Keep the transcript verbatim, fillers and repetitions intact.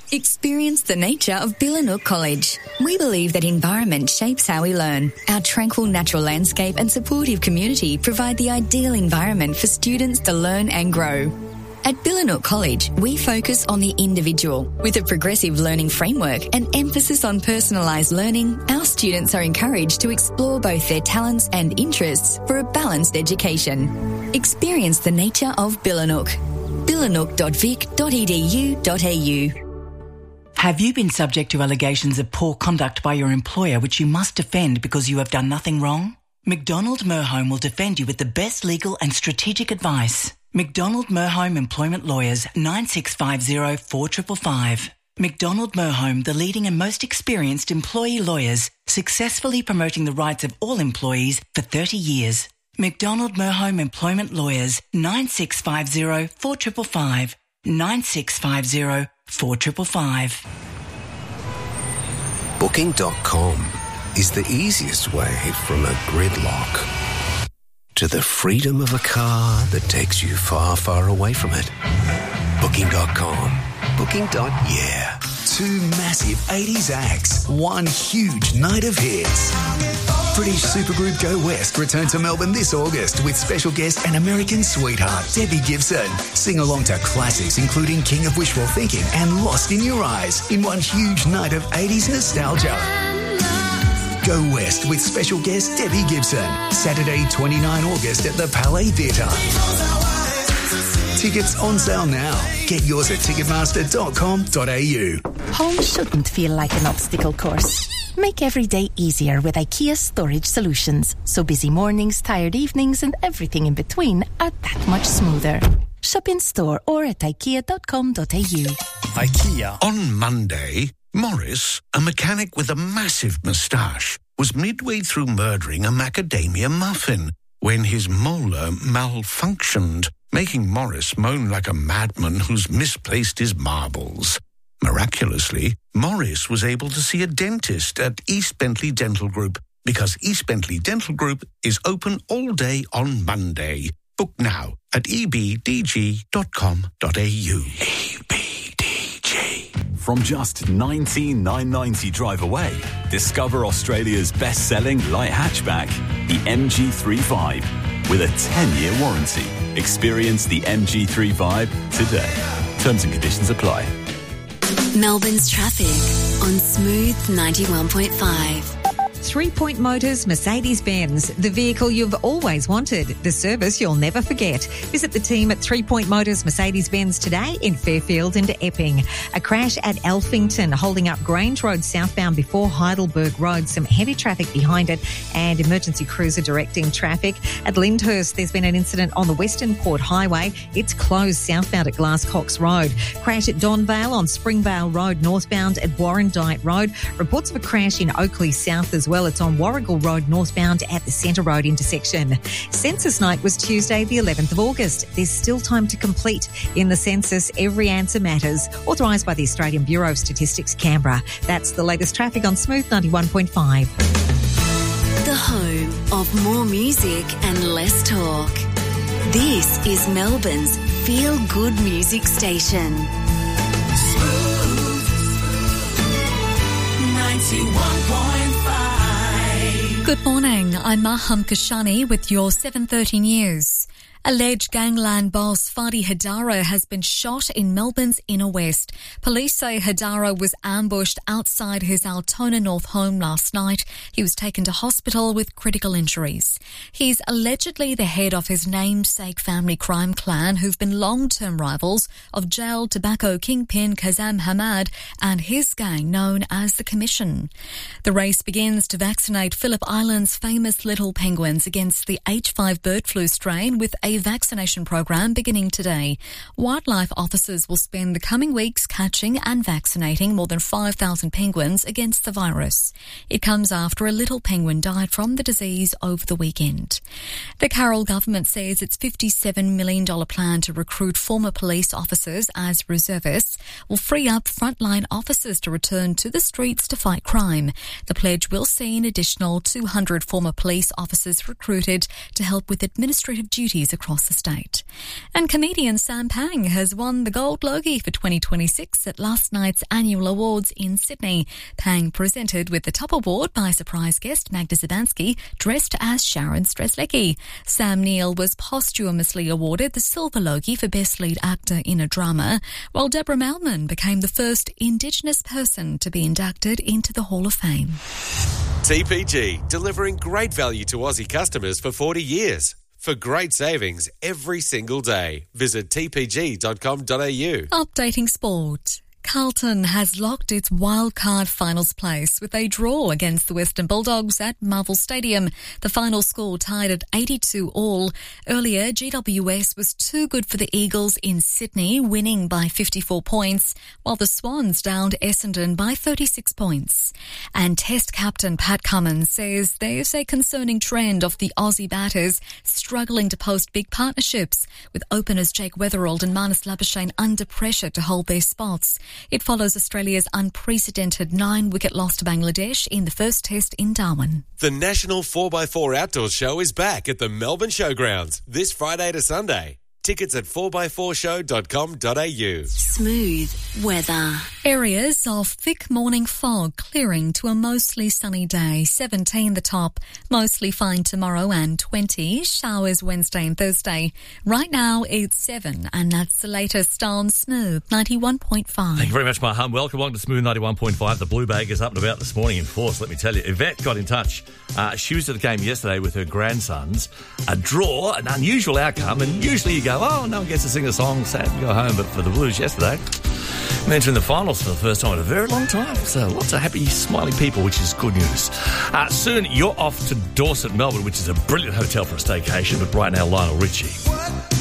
Experience the nature of Billanook College. We believe that environment shapes how we learn. Our tranquil natural landscape and supportive community provide the ideal environment for students to learn and grow. At Billanook College, we focus on the individual. With a progressive learning framework and emphasis on personalised learning, our students are encouraged to explore both their talents and interests for a balanced education. Experience the nature of Billanook. billanook dot vic dot e d u dot a u. Have you been subject to allegations of poor conduct by your employer which you must defend because you have done nothing wrong? McDonald Merholm will defend you with the best legal and strategic advice. McDonald Merholm Employment Lawyers, nine six five zero, four five five five. McDonald Merholm, the leading and most experienced employee lawyers, successfully promoting the rights of all employees for thirty years. McDonald Merholm Employment Lawyers, nine six five zero, four five five five. nine six five zero, four five five five. Booking dot com is the easiest way from a gridlock to the freedom of a car that takes you far, far away from it. Booking dot com. Booking. Yeah. Two massive eighties acts, one huge night of hits. British supergroup Go West return to Melbourne this August with special guest and American sweetheart Debbie Gibson. Sing along to classics including King of Wishful Thinking and Lost in Your Eyes in one huge night of eighties nostalgia. Go West with special guest Debbie Gibson. Saturday, the twenty-ninth of August at the Palais Theatre. Tickets on sale now. Get yours at ticketmaster dot com dot a u. Home shouldn't feel like an obstacle course. Make every day easier with IKEA Storage Solutions. So busy mornings, tired evenings and everything in between are that much smoother. Shop in store or at ikea dot com dot a u. IKEA. On Monday, Morris, a mechanic with a massive moustache, was midway through murdering a macadamia muffin when his molar malfunctioned, making Morris moan like a madman who's misplaced his marbles. Miraculously, Morris was able to see a dentist at East Bentley Dental Group because East Bentley Dental Group is open all day on Monday. Book now at e b d g dot com dot a u. E B D G. From just nineteen thousand nine hundred ninety drive away, discover Australia's best-selling light hatchback, the M G thirty-five, with a ten-year warranty. Experience the M G thirty-five today. Terms and conditions apply. Melbourne's traffic on Smooth ninety-one point five. Three Point Motors Mercedes-Benz, the vehicle you've always wanted, the service you'll never forget. Visit the team at Three Point Motors Mercedes-Benz today in Fairfield and Epping. A crash at Elphington, holding up Grange Road southbound before Heidelberg Road. Some heavy traffic behind it and emergency crews are directing traffic. At Lyndhurst, there's been an incident on the Western Port Highway. It's closed southbound at Glasscox Road. Crash at Donvale on Springvale Road northbound at Warrandyte Road. Reports of a crash in Oakley South as well. It's on Warrigal Road northbound at the Centre Road intersection. Census night was Tuesday, the eleventh of August. There's still time to complete. In the census, every answer matters. Authorised by the Australian Bureau of Statistics, Canberra. That's the latest traffic on Smooth ninety-one point five. The home of more music and less talk. This is Melbourne's feel-good music station. Smooth ninety-one point five. Good morning, I'm Maham Kashani with your seven thirty news. Alleged gangland boss Fadi Hadara has been shot in Melbourne's inner west. Police say Hadara was ambushed outside his Altona North home last night. He was taken to hospital with critical injuries. He's allegedly the head of his namesake family crime clan who've been long-term rivals of jailed tobacco kingpin Kazam Hamad and his gang known as the Commission. The race begins to vaccinate Phillip Island's famous little penguins against the H five bird flu strain with a vaccination program beginning today. Wildlife officers will spend the coming weeks catching and vaccinating more than five thousand penguins against the virus. It comes after a little penguin died from the disease over the weekend. The Carroll government says its fifty-seven million dollars plan to recruit former police officers as reservists will free up frontline officers to return to the streets to fight crime. The pledge will see an additional two hundred former police officers recruited to help with administrative duties across across the state. And comedian Sam Pang has won the Gold Logie for twenty twenty-six at last night's annual awards in Sydney. Pang presented with the top award by surprise guest Magda Szubanski, dressed as Sharon Streslecki. Sam Neill was posthumously awarded the Silver Logie for Best Lead Actor in a Drama, while Deborah Melman became the first Indigenous person to be inducted into the Hall of Fame. T P G, delivering great value to Aussie customers for forty years. For great savings every single day, visit t p g dot com dot a u. Updating sport. Carlton has locked its wildcard finals place with a draw against the Western Bulldogs at Marvel Stadium. The final score tied at eighty-two all. Earlier, G W S was too good for the Eagles in Sydney, winning by fifty-four points, while the Swans downed Essendon by thirty-six points. And Test captain Pat Cummins says there's a concerning trend of the Aussie batters struggling to post big partnerships, with openers Jake Weatherald and Marnus Labuschagne under pressure to hold their spots. It follows Australia's unprecedented nine-wicket loss to Bangladesh in the first test in Darwin. The National four by four Outdoors Show is back at the Melbourne Showgrounds this Friday to Sunday. Tickets at four by four show dot com dot a u. Smooth weather. Areas of thick morning fog clearing to a mostly sunny day. seventeen the top. Mostly fine tomorrow and twenty. Showers Wednesday and Thursday. Right now it's seven, and that's the latest on Smooth ninety-one point five. Thank you very much, Maham. Welcome along to Smooth ninety-one point five. The Blue Bag is up and about this morning in force, let me tell you. Yvette got in touch. Uh, she was at the game yesterday with her grandsons. A draw, an unusual outcome, and usually you go, oh, no one gets to sing a song, sad to go home, but for the Blues yesterday, entering the finals for the first time in a very long time. So lots of happy, smiling people, which is good news. Uh, soon you're off to Dorset, Melbourne, which is a brilliant hotel for a staycation, but right now, Lionel Richie.